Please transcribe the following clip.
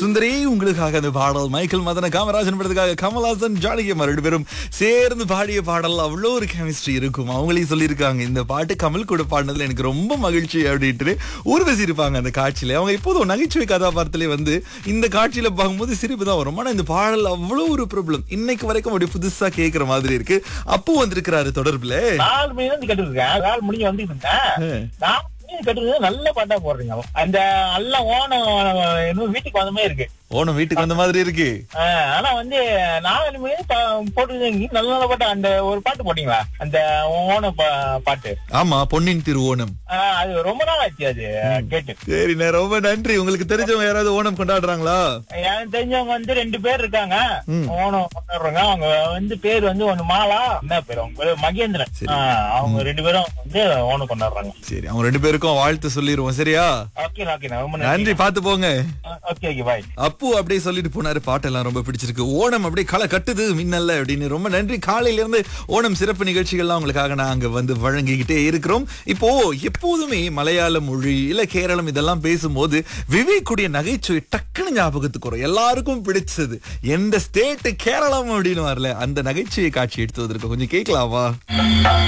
சுந்தரி உங்களுக்காக அந்த பாடல் மைக்கேல் மதன காமராஜன் படத்துக்காக கமல்ஹாசன் ஜானகியம்மா ரெண்டு பேரும் சேர்ந்து பாடிய பாடல் அவ்வளோ ஒரு கெமிஸ்ட்ரி இருக்கும். அவங்களையும் சொல்லியிருக்காங்க இந்த பாட்டு கமல் கூட பாடினதுல எனக்கு ரொம்ப மகிழ்ச்சி அப்படின்ட்டு ஊர்வசி இருப்பாங்க அந்த காட்சியில. அவங்க எப்போதும் நகைச்சுவை கதாபாத்திரத்திலே வந்து இந்த காட்சியில பார்க்கும்போது சிரிப்பு தான் வரும். ஆனா இந்த பாடல் அவ்வளோ ஒரு ப்ராப்ளம் இன்னைக்கு வரைக்கும் அப்படி புதுசா கேட்கிற மாதிரி இருக்கு. அப்போ வந்திருக்கிறாரு தொடர்புல 4 மணி வந்து கேட்டுருக்கேன். 4 மணிக்கு வந்து இருந்தேன். நல்ல பாட்டா போடுறீங்க. அந்த எல்லாம் ஓணம் வீட்டுக்கு வந்த மாதிரி இருக்கு. ஓணம் வீட்டுக்கு வந்த மாதிரி இருக்கு. ஆனா வந்து 4 மணி போட்டு நல்ல நல்ல பாட்டு. அந்த ஒரு பாட்டு போட்டீங்களா அந்த ஓணம் பாட்டு? ஆமா, பொன்னின் திரு ஓணம். அது ரொம்ப நாள் ஆச்சு அது கேட்டு. சரிண்ணே, ரொம்ப நன்றி. உங்களுக்கு தெரிஞ்சவங்க யாராவது ஓணம் கொண்டாடுறாங்களா? எனக்கு தெரிஞ்சவங்க வந்து 2 பேர் இருக்காங்க ஓணம் கொண்டாடுறாங்க. அவங்க வந்து பேர் வந்து ஒண்ணு மாலா, என்ன பேர் அவங்க பேரு மகேந்திரன். அவங்க 2 பேரும் வந்து ஓணம் கொண்டாடுறாங்க. சரி, அவங்க 2 பேருக்கும் வாழ்த்து சொல்லிடுவோம். சரியா? ஓகே ஓகே, ரொம்ப நன்றி. பாத்து போங்க. ஓகே ஓகே, பாய். அப்பு அப்படியே சொல்லிட்டு போனாரு. பாட்டெல்லாம் ரொம்ப பிடிச்சிருக்கு. ஓணம் அப்படியே களை கட்டுது மின்னல்ல அப்படின்னு. ரொம்ப நன்றி. காலையில இருந்து ஓணம் சிறப்பு நிகழ்ச்சிகள்லாம் உங்களுக்காக நாங்க வந்து வழங்கிக்கிட்டே இருக்கிறோம். இப்போ எப்போதுமே மலையாள மொழி இல்ல கேரளம் இதெல்லாம் பேசும்போது விவேக்குடைய நகைச்சுவை டக்குன்னு ஞாபகத்துக்கு வரும். எல்லாருக்கும் பிடிச்சது எந்த ஸ்டேட் கேரளம் அப்படின்னு வரல அந்த நகைச்சுவை காட்சி எடுத்து வந்திருக்கோம். கொஞ்சம் கேட்கலாமா?